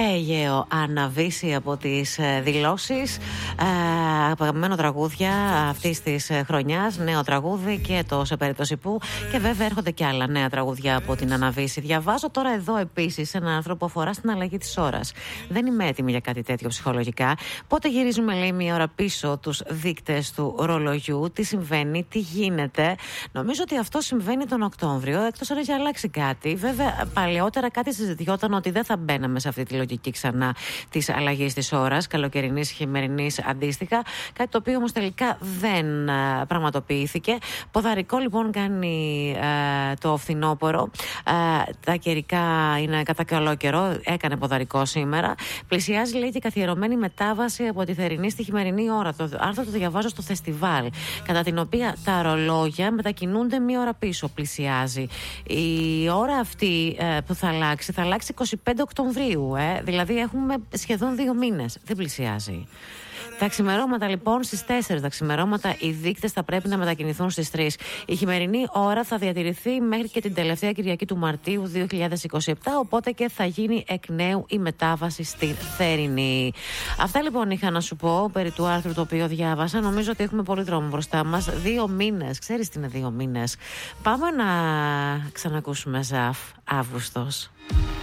Αιγαίο αναβήσει από τις δηλώσεις. Αγαπημένο τραγούδια αυτής της χρονιάς. Νέο τραγούδι και το Σε περίπτωση που. Και βέβαια έρχονται και άλλα νέα τραγούδια από την Αναβίση. Διαβάζω τώρα εδώ επίσης ένα άρθρο που αφορά στην αλλαγή της ώρας. Δεν είμαι έτοιμη για κάτι τέτοιο ψυχολογικά. Πότε γυρίζουμε, λέει, μία ώρα πίσω τους δείκτες του ρολογιού? Τι συμβαίνει, τι γίνεται? Νομίζω ότι αυτό συμβαίνει τον Οκτώβριο, εκτός αν έχει αλλάξει κάτι. Βέβαια, παλαιότερα κάτι συζητιόταν ότι δεν θα μπαίναμε σε αυτή τη λογική ξανά της αλλαγής της ώρας, καλοκαιρινής, χειμερινής αντίστοιχα. Κάτι το οποίο όμως τελικά δεν πραγματοποιήθηκε. Ποδαρικό λοιπόν κάνει το φθινόπωρο. Τα καιρικά είναι κατά καλό καιρό. Έκανε ποδαρικό σήμερα. Πλησιάζει, λέει, και καθιερωμένη μετάβαση από τη θερινή στη χειμερινή ώρα. Το άρθρο το διαβάζω στο φεστιβάλ. Κατά την οποία τα ρολόγια μετακινούνται μία ώρα πίσω. Πλησιάζει. Η ώρα αυτή που θα αλλάξει 25 Οκτωβρίου. Δηλαδή έχουμε σχεδόν 2 μήνες. Δεν πλησιάζει. Τα ξημερώματα λοιπόν στις 4 τα ξημερώματα οι δείκτες θα πρέπει να μετακινηθούν στις 3. Η χειμερινή ώρα θα διατηρηθεί μέχρι και την τελευταία Κυριακή του Μαρτίου 2027, οπότε και θα γίνει εκ νέου η μετάβαση στην θερινή. Αυτά λοιπόν είχα να σου πω περί του άρθρου το οποίο διάβασα. Νομίζω ότι έχουμε πολύ δρόμο μπροστά μας. 2 μήνες. Ξέρεις τι είναι 2 μήνες? Πάμε να ξανακούσουμε Ζαφ. Αύγουστος.